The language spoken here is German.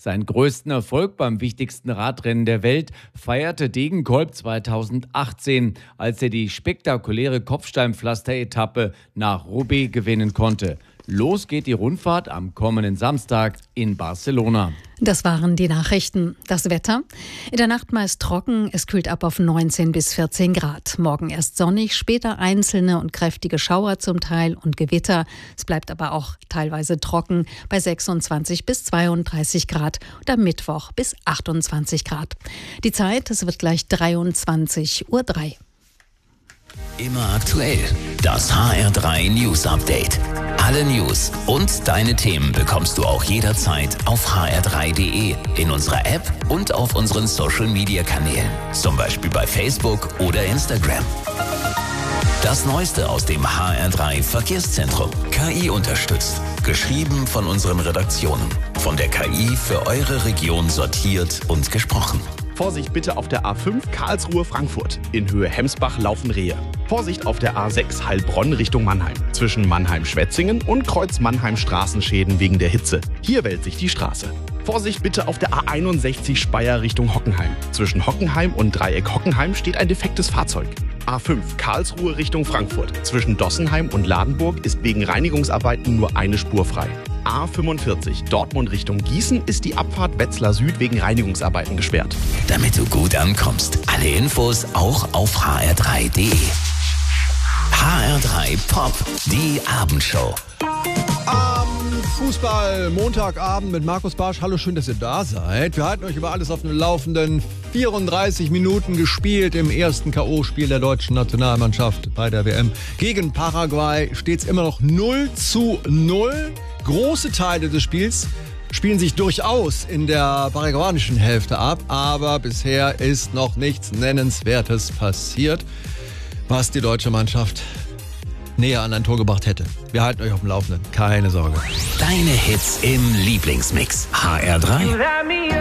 Seinen größten Erfolg beim wichtigsten Radrennen der Welt feierte Degenkolb 2018, als er die spektakuläre Kopfsteinpflaster-Etappe nach Roubaix gewinnen konnte. Los geht die Rundfahrt am kommenden Samstag in Barcelona. Das waren die Nachrichten. Das Wetter? In der Nacht meist trocken, es kühlt ab auf 19 bis 14 Grad. Morgen erst sonnig, später einzelne und kräftige Schauer zum Teil und Gewitter. Es bleibt aber auch teilweise trocken bei 26 bis 32 Grad und am Mittwoch bis 28 Grad. Die Zeit, es wird gleich 23:03 Uhr. Immer aktuell. Das HR3 News Update. Alle News und deine Themen bekommst du auch jederzeit auf hr3.de, in unserer App und auf unseren Social Media Kanälen. Zum Beispiel bei Facebook oder Instagram. Das Neueste aus dem HR3 Verkehrszentrum. KI unterstützt. Geschrieben von unseren Redaktionen. Von der KI für eure Region sortiert und gesprochen. Vorsicht bitte auf der A5 Karlsruhe-Frankfurt. In Höhe Hemsbach laufen Rehe. Vorsicht auf der A6 Heilbronn Richtung Mannheim. Zwischen Mannheim-Schwetzingen und Kreuz Mannheim Straßenschäden wegen der Hitze. Hier wälzt sich die Straße. Vorsicht bitte auf der A61 Speyer Richtung Hockenheim. Zwischen Hockenheim und Dreieck Hockenheim steht ein defektes Fahrzeug. A5 Karlsruhe Richtung Frankfurt. Zwischen Dossenheim und Ladenburg ist wegen Reinigungsarbeiten nur eine Spur frei. A45 Dortmund Richtung Gießen ist die Abfahrt Wetzlar Süd wegen Reinigungsarbeiten gesperrt. Damit du gut ankommst. Alle Infos auch auf hr3.de. HR3 Pop, die Abendshow. Fußball, Montagabend mit Markus Barsch. Hallo, schön, dass ihr da seid. Wir halten euch über alles auf dem Laufenden. 34 Minuten gespielt im ersten K.O.-Spiel der deutschen Nationalmannschaft bei der WM. Gegen Paraguay steht es immer noch 0:0. Große Teile des Spiels spielen sich durchaus in der paraguayanischen Hälfte ab. Aber bisher ist noch nichts Nennenswertes passiert, was die deutsche Mannschaft näher an ein Tor gebracht hätte. Wir halten euch auf dem Laufenden. Keine Sorge. Deine Hits im Lieblingsmix. HR3.